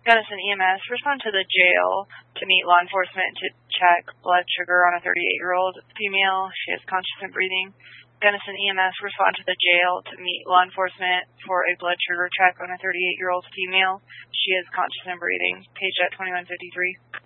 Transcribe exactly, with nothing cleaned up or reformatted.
Gunnison E M S, respond to the jail to meet law enforcement to check blood sugar on a thirty-eight-year-old female. She is conscious and breathing. Gunnison E M S, respond to the jail to meet law enforcement for a blood sugar check on a thirty-eight-year-old female. She is conscious and breathing. Page at twenty-one fifty-three.